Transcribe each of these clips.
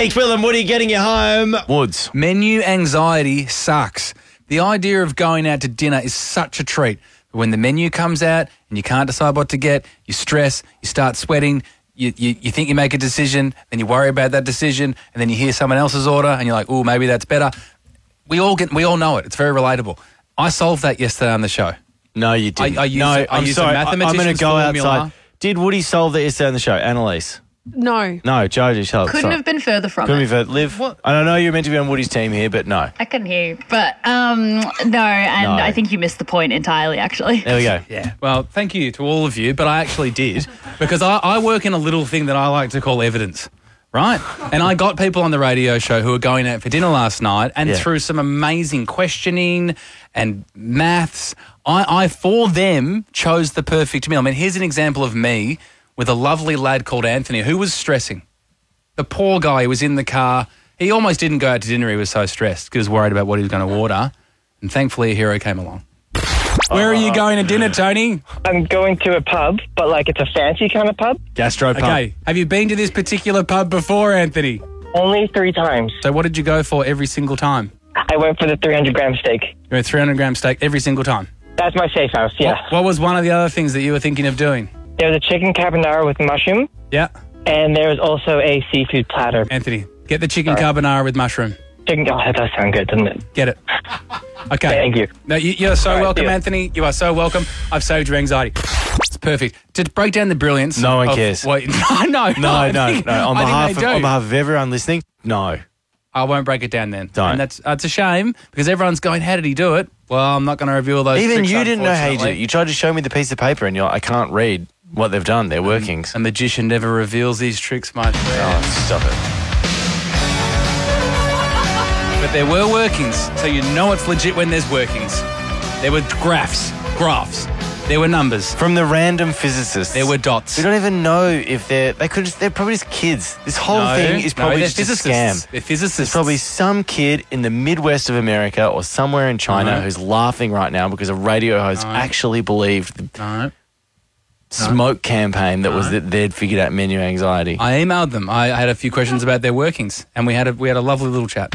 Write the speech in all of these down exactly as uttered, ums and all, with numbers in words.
Jake, Will and Woody getting you home. Woods. Menu anxiety sucks. The idea of going out to dinner is such a treat. But when the menu comes out and you can't decide what to get, you stress, you start sweating, you, you, you think you make a decision, then you worry about that decision, and then you hear someone else's order and you're like, oh, maybe that's better. We all get, we all know it. It's very relatable. I solved that yesterday on the show. No, you didn't. I, I used no, a, I I'm used sorry. a I- I'm mathematician's going to go formula. outside. Did Woody solve that yesterday on the show? Annalise? No. No, Joji, shut up. Couldn't Sorry. have been further from Couldn't it. be further. Liv, what? I don't know you're meant to be on Woody's team here, but no. I couldn't hear you. But, um, no, and No. I think you missed the point entirely, actually. There we go. Yeah. Well, thank you to all of you, but I actually did because I, I work in a little thing that I like to call evidence, right? And I got people on the radio show who were going out for dinner last night, and Yeah. through some amazing questioning and maths, I, I, for them, chose the perfect meal. I mean, here's an example of me with a lovely lad called Anthony who was stressing. The poor guy who was in the car. He almost didn't go out to dinner. He was so stressed because he was worried about what he was going to order. And thankfully, a hero came along. Where are you going to dinner, Tony? I'm going to a pub, but like it's a fancy kind of pub. Gastro pub. Okay. Have you been to this particular pub before, Anthony? Only three times. So what did you go for every single time? I went for the three hundred gram steak. You went three hundred gram steak every single time? That's my safe house, yeah. What, what was one of the other things that you were thinking of doing? There was a chicken carbonara with mushroom, Yeah. and there was also a seafood platter. Anthony, get the chicken carbonara with mushroom. Chicken, oh, that does sound good, doesn't it? Get it. Okay. Thank you. No, you, you're so All right, welcome, see ya. Anthony. You are so welcome. I've saved your anxiety. It's perfect. To break down the brilliance. No one of- cares. Wait, no, no, No, I no, think- no. On I think behalf, they of, do. on behalf of everyone listening, no. I won't break it down then. Don't. And that's it's a shame because everyone's going, how did he do it? Well, I'm not going to reveal those Even tricks, you didn't know how you did it. unfortunately. You tried to show me the piece of paper and you're like, I can't read what they've done, their workings. A magician never reveals these tricks, my friend. Oh, stop it. But there were workings, so you know it's legit when there's workings. There were graphs, graphs. There were numbers. From the random physicists. There were dots. We don't even know if they're, they could just, they're probably just kids. This whole No, thing is no, probably they're just a physicists. scam. They're physicists. There's probably some kid in the Midwest of America or somewhere in China No. who's laughing right now because a radio host No. actually believed the No. smoke campaign that was that they'd figured out menu anxiety. I emailed them. I had a few questions about their workings, and we had a we had a lovely little chat.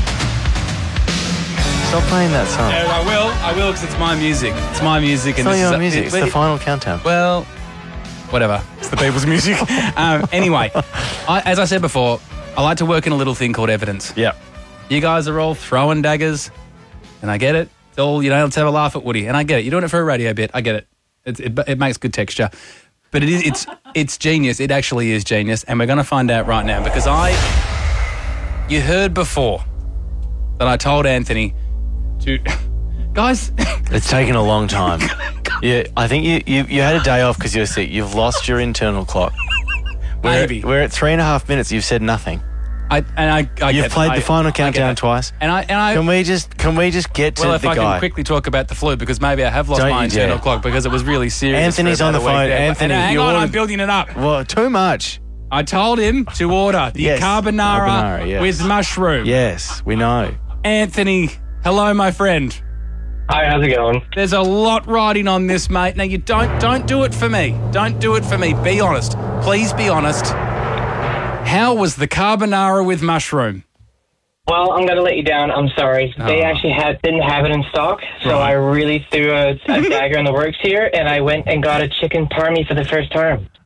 Stop playing that song. Yeah, I will. I will because it's my music. It's my music. It's and not this your is a- music. It's the but- final countdown. Well, whatever. It's the people's music. um, anyway, I, as I said before, I like to work in a little thing called evidence. Yeah. You guys are all throwing daggers, and I get it. It's all, you know, let's have a laugh at Woody, and I get it. You're doing it for a radio bit. I get it. It, it, it makes good texture. But it is, it's, it's genius. It actually is genius, and we're going to find out right now because I, you heard before that I told Anthony to, guys, It's taken a long time. Yeah, I think you, you, you had a day off because you were sick. You've lost your internal clock. We're, Maybe. We're at three and a half minutes. You've said nothing. I, and I, I You've get- played I- the final I get countdown it. twice. And I, and I, Can we just can we just get to well, if the I guy? can quickly talk about the flu because maybe I have lost Don't my you internal dare. clock because it was really serious. Anthony's for on about the a week phone. there. Anthony, and hang you on, ordered- I'm building it up. Well, too much. I told him to order the Yes, carbonara, carbonara, yes. with mushroom. Yes, we know. Anthony, hello, my friend. Hi, how's it going? There's a lot riding on this, mate. Now you don't don't do it for me. Don't do it for me. Be honest. Please be honest. How was the carbonara with mushroom? Well, I'm going to let you down. I'm sorry. They Oh. actually had didn't have it in stock, so Right. I really threw a, a dagger in the works here, and I went and got a chicken parmy for the first time.